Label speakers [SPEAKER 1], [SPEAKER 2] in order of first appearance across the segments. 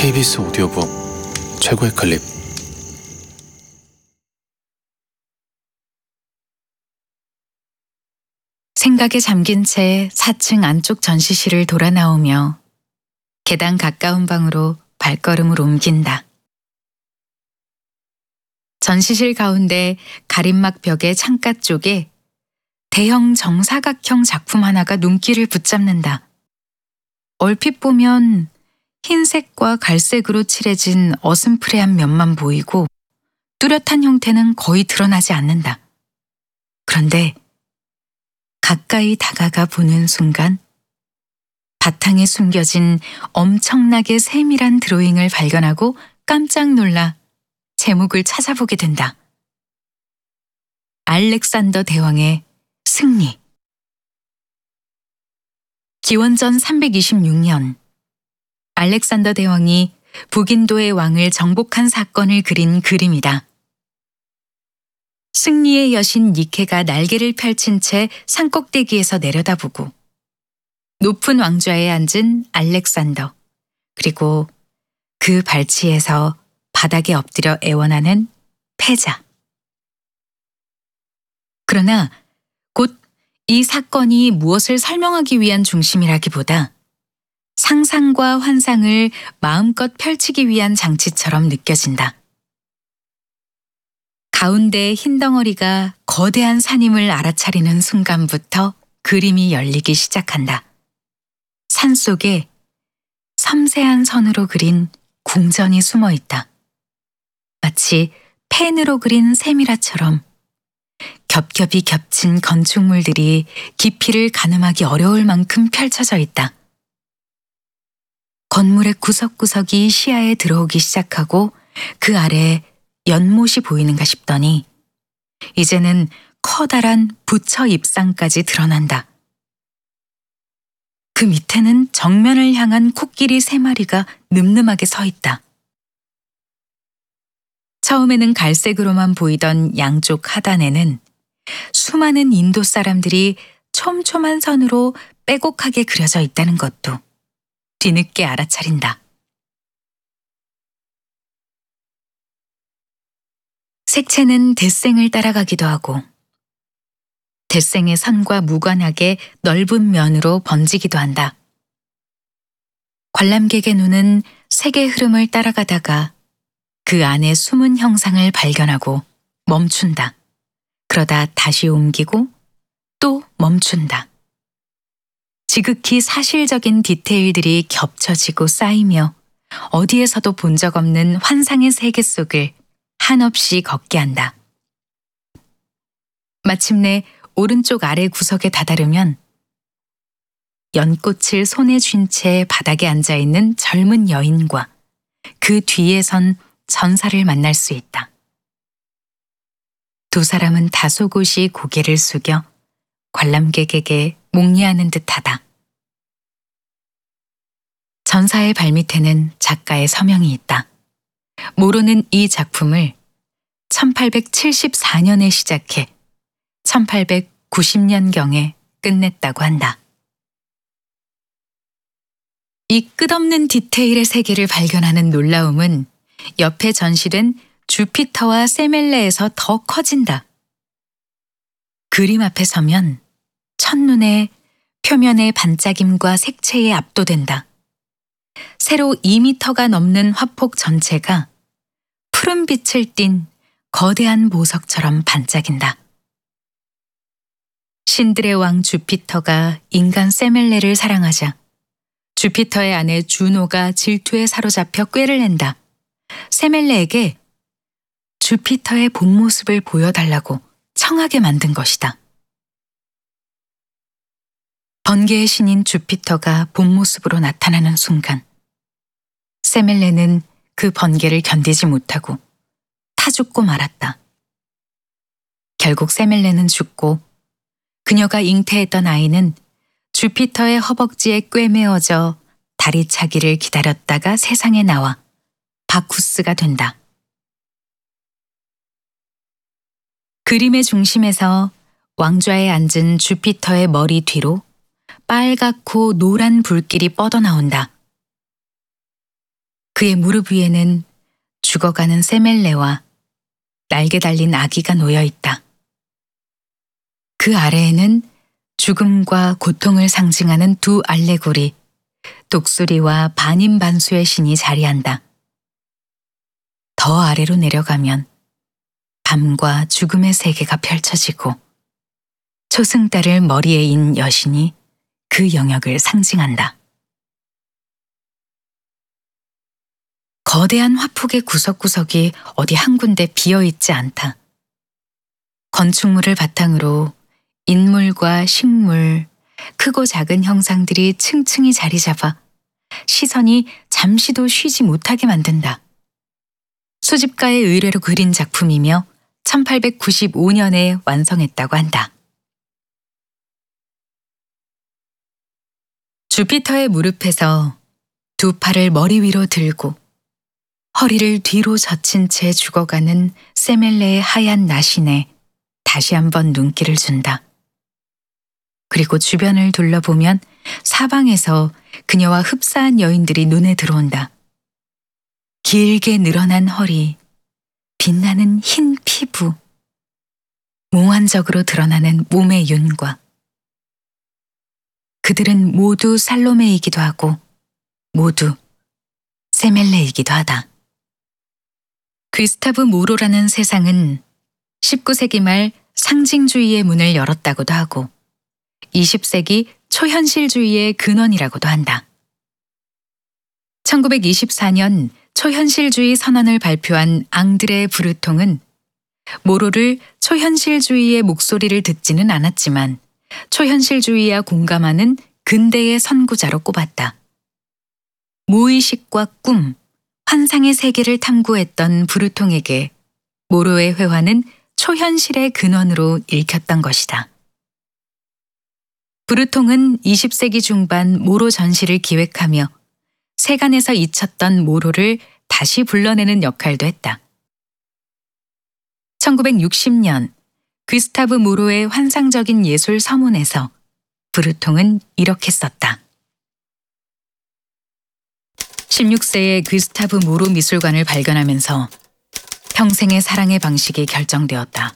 [SPEAKER 1] KBS 오디오북 최고의 클립.
[SPEAKER 2] 생각에 잠긴 채 4층 안쪽 전시실을 돌아 나오며 계단 가까운 방으로 발걸음을 옮긴다. 전시실 가운데 가림막 벽의 창가 쪽에 대형 정사각형 작품 하나가 눈길을 붙잡는다. 얼핏 보면 흰색과 갈색으로 칠해진 어슴푸레한 면만 보이고 뚜렷한 형태는 거의 드러나지 않는다. 그런데 가까이 다가가 보는 순간 바탕에 숨겨진 엄청나게 세밀한 드로잉을 발견하고 깜짝 놀라 제목을 찾아보게 된다. 알렉산더 대왕의 승리. 기원전 326년 알렉산더 대왕이 북인도의 왕을 정복한 사건을 그린 그림이다. 승리의 여신 니케가 날개를 펼친 채 산꼭대기에서 내려다보고 높은 왕좌에 앉은 알렉산더, 그리고 그 발치에서 바닥에 엎드려 애원하는 패자. 그러나 곧 이 사건이 무엇을 설명하기 위한 중심이라기보다 상상과 환상을 마음껏 펼치기 위한 장치처럼 느껴진다. 가운데 흰 덩어리가 거대한 산임을 알아차리는 순간부터 그림이 열리기 시작한다. 산 속에 섬세한 선으로 그린 궁전이 숨어 있다. 마치 펜으로 그린 세밀화처럼 겹겹이 겹친 건축물들이 깊이를 가늠하기 어려울 만큼 펼쳐져 있다. 건물의 구석구석이 시야에 들어오기 시작하고 그 아래 연못이 보이는가 싶더니 이제는 커다란 부처 입상까지 드러난다. 그 밑에는 정면을 향한 코끼리 3마리가 늠름하게 서 있다. 처음에는 갈색으로만 보이던 양쪽 하단에는 수많은 인도 사람들이 촘촘한 선으로 빼곡하게 그려져 있다는 것도 뒤늦게 알아차린다. 색채는 대생을 따라가기도 하고 대생의 선과 무관하게 넓은 면으로 번지기도 한다. 관람객의 눈은 색의 흐름을 따라가다가 그 안에 숨은 형상을 발견하고 멈춘다. 그러다 다시 옮기고 또 멈춘다. 지극히 사실적인 디테일들이 겹쳐지고 쌓이며 어디에서도 본 적 없는 환상의 세계 속을 한없이 걷게 한다. 마침내 오른쪽 아래 구석에 다다르면 연꽃을 손에 쥔 채 바닥에 앉아있는 젊은 여인과 그 뒤에 선 전사를 만날 수 있다. 두 사람은 다소곳이 고개를 숙여 관람객에게 목례하는 듯하다. 전사의 발밑에는 작가의 서명이 있다. 모로는 이 작품을 1874년에 시작해 1890년경에 끝냈다고 한다. 이 끝없는 디테일의 세계를 발견하는 놀라움은 옆에 전시된 주피터와 세멜레에서 더 커진다. 그림 앞에 서면 첫눈에 표면의 반짝임과 색채에 압도된다. 세로 2미터가 넘는 화폭 전체가 푸른 빛을 띤 거대한 보석처럼 반짝인다. 신들의 왕 주피터가 인간 세멜레를 사랑하자 주피터의 아내 주노가 질투에 사로잡혀 꾀를 낸다. 세멜레에게 주피터의 본 모습을 보여달라고 청하게 만든 것이다. 번개의 신인 주피터가 본 모습으로 나타나는 순간 세멜레는 그 번개를 견디지 못하고 타 죽고 말았다. 결국 세멜레는 죽고 그녀가 잉태했던 아이는 주피터의 허벅지에 꿰매어져 다리 차기를 기다렸다가 세상에 나와 바쿠스가 된다. 그림의 중심에서 왕좌에 앉은 주피터의 머리 뒤로 빨갛고 노란 불길이 뻗어나온다. 그의 무릎 위에는 죽어가는 세멜레와 날개 달린 아기가 놓여 있다. 그 아래에는 죽음과 고통을 상징하는 두 알레고리, 독수리와 반인반수의 신이 자리한다. 더 아래로 내려가면 밤과 죽음의 세계가 펼쳐지고 초승달을 머리에 인 여신이 그 영역을 상징한다. 거대한 화폭의 구석구석이 어디 한 군데 비어있지 않다. 건축물을 바탕으로 인물과 식물, 크고 작은 형상들이 층층이 자리 잡아 시선이 잠시도 쉬지 못하게 만든다. 수집가의 의뢰로 그린 작품이며 1895년에 완성했다고 한다. 주피터의 무릎에서 두 팔을 머리 위로 들고 허리를 뒤로 젖힌 채 죽어가는 세멜레의 하얀 나신에 다시 한번 눈길을 준다. 그리고 주변을 둘러보면 사방에서 그녀와 흡사한 여인들이 눈에 들어온다. 길게 늘어난 허리, 빛나는 흰 피부, 몽환적으로 드러나는 몸의 윤과 그들은 모두 살로메이기도 하고 모두 세멜레이기도 하다. 귀스타브 모로라는 세상은 19세기 말 상징주의의 문을 열었다고도 하고 20세기 초현실주의의 근원이라고도 한다. 1924년 초현실주의 선언을 발표한 앙드레 브루통은 모로를 초현실주의의 목소리를 듣지는 않았지만 초현실주의와 공감하는 근대의 선구자로 꼽았다. 무의식과 꿈, 환상의 세계를 탐구했던 브루통에게 모로의 회화는 초현실의 근원으로 읽혔던 것이다. 브루통은 20세기 중반 모로 전시를 기획하며 세간에서 잊혔던 모로를 다시 불러내는 역할도 했다. 1960년 귀스타브 모로의 환상적인 예술 서문에서 브루통은 이렇게 썼다. 16세에 귀스타브 모로 미술관을 발견하면서 평생의 사랑의 방식이 결정되었다.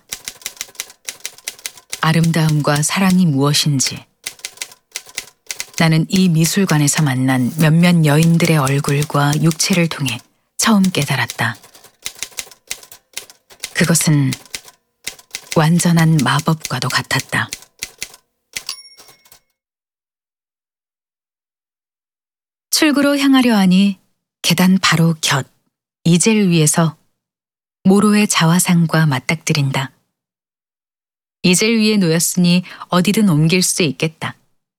[SPEAKER 2] 아름다움과 사랑이 무엇인지 나는 이 미술관에서 만난 몇몇 여인들의 얼굴과 육체를 통해 처음 깨달았다. 그것은 완전한 마법과도 같았다. 출구로 향하려 하니 계단 바로 곁 이젤 위에서 모로의 자화상과 맞닥뜨린다. 이젤 위에 놓였으니 어디든 옮길 수 있겠다.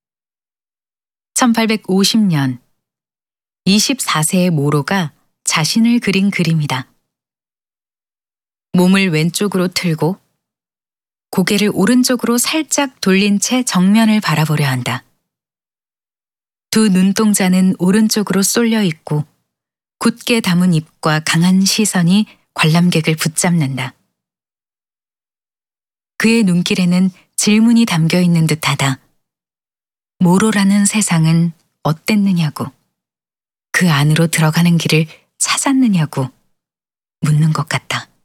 [SPEAKER 2] 1850년 24세의 모로가 자신을 그린 그림이다. 몸을 왼쪽으로 틀고 고개를 오른쪽으로 살짝 돌린 채 정면을 바라보려 한다. 두 눈동자는 오른쪽으로 쏠려 있고 굳게 담은 입과 강한 시선이 관람객을 붙잡는다. 그의 눈길에는 질문이 담겨 있는 듯하다. 모로라는 세상은 어땠느냐고, 그 안으로 들어가는 길을 찾았느냐고 묻는 것 같다.